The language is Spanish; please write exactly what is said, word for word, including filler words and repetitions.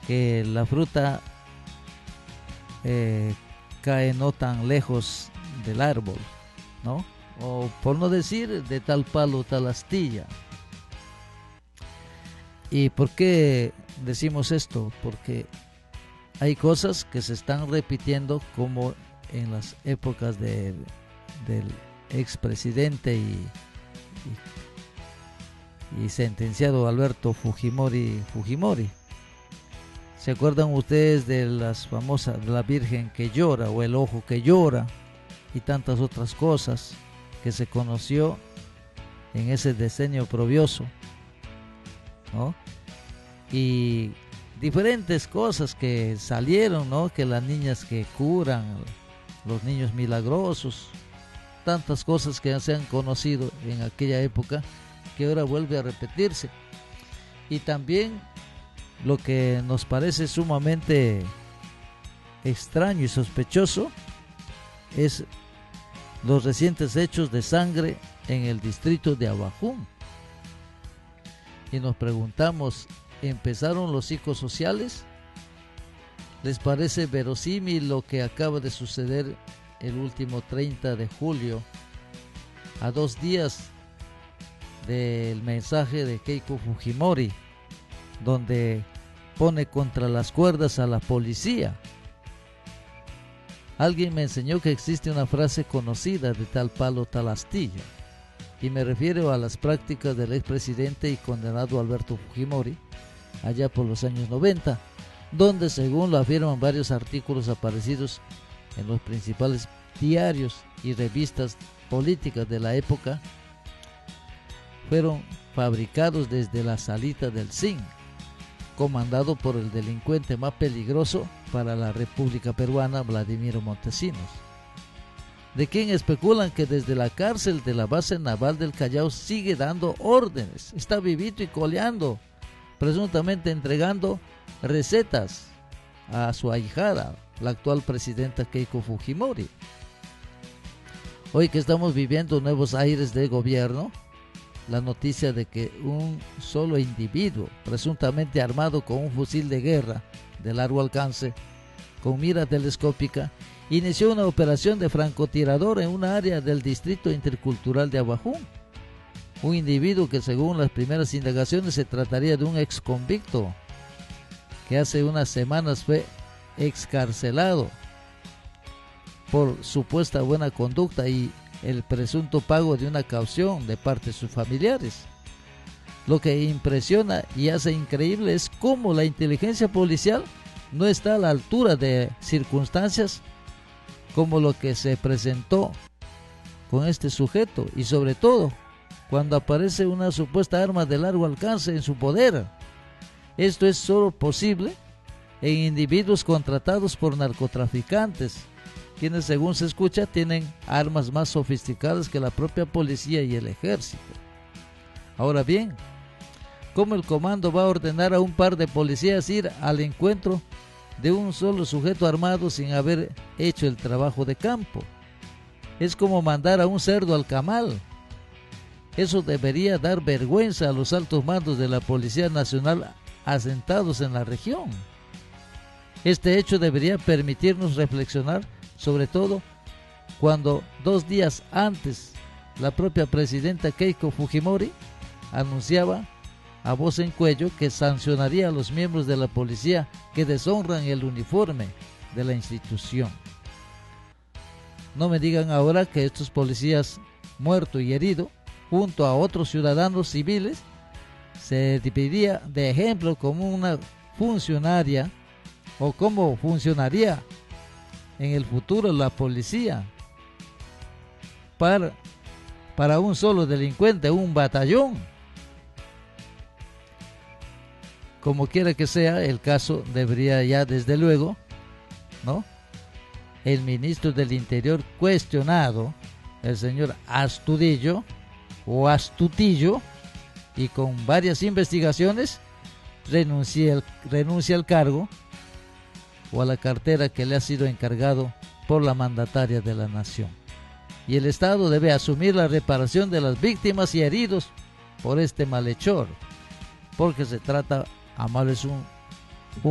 que la fruta eh, cae no tan lejos del árbol, ¿no? O por no decir de tal palo tal astilla. ¿Y por qué decimos esto? Porque hay cosas que se están repitiendo, como en las épocas de, del expresidente y, y, y sentenciado Alberto Fujimori Fujimori. ¿Se acuerdan ustedes de las famosas, de la Virgen que llora o el ojo que llora y tantas otras cosas que se conoció en ese decenio probioso, ¿no? Y diferentes cosas que salieron, ¿no? Que las niñas que curan, los niños milagrosos, tantas cosas que ya se han conocido en aquella época, que ahora vuelve a repetirse. Y también lo que nos parece sumamente extraño y sospechoso es los recientes hechos de sangre en el distrito de Abajún. Y nos preguntamos, ¿empezaron los psicosociales? ¿Les parece verosímil lo que acaba de suceder el último treinta de julio, a dos días del mensaje de Keiko Fujimori, donde pone contra las cuerdas a la policía? Alguien me enseñó que existe una frase conocida de tal palo tal astilla, y me refiero a las prácticas del expresidente y condenado Alberto Fujimori allá por los años noventa, donde, según lo afirman varios artículos aparecidos en los principales diarios y revistas políticas de la época, fueron fabricados desde la salita del C I N, comandado por el delincuente más peligroso para la República Peruana, Vladimiro Montesinos, de quien especulan que desde la cárcel de la base naval del Callao sigue dando órdenes, está vivito y coleando, presuntamente entregando recetas a su ahijada, la actual presidenta Keiko Fujimori. Hoy que estamos viviendo nuevos aires de gobierno, la noticia de que un solo individuo, presuntamente armado con un fusil de guerra de largo alcance, con mira telescópica, inició una operación de francotirador en una área del distrito intercultural de Abajún. Un individuo que, según las primeras indagaciones, se trataría de un ex convicto que hace unas semanas fue excarcelado por supuesta buena conducta y el presunto pago de una caución de parte de sus familiares. Lo que impresiona y hace increíble es cómo la inteligencia policial no está a la altura de circunstancias como lo que se presentó con este sujeto, y sobre todo cuando aparece una supuesta arma de largo alcance en su poder. Esto es solo posible en individuos contratados por narcotraficantes, quienes, según se escucha, tienen armas más sofisticadas que la propia policía y el ejército. Ahora bien, ¿cómo el comando va a ordenar a un par de policías ir al encuentro de un solo sujeto armado sin haber hecho el trabajo de campo? Es como mandar a un cerdo al camal. Eso debería dar vergüenza a los altos mandos de la Policía Nacional asentados en la región. Este hecho debería permitirnos reflexionar, sobre todo cuando dos días antes la propia presidenta Keiko Fujimori anunciaba a voz en cuello que sancionaría a los miembros de la policía que deshonran el uniforme de la institución. No me digan ahora que estos policías, muerto y herido, junto a otros ciudadanos civiles, se dividiría de ejemplo como una funcionaria o cómo funcionaría en el futuro la policía para, para un solo delincuente, un batallón. Como quiera que sea, el caso debería ya desde luego, ¿no? El ministro del Interior cuestionado, el señor Astudillo o Astutillo, y con varias investigaciones renuncia, renuncia al cargo o a la cartera que le ha sido encargado por la mandataria de la nación. Y el Estado debe asumir la reparación de las víctimas y heridos por este malhechor, porque se trata, amables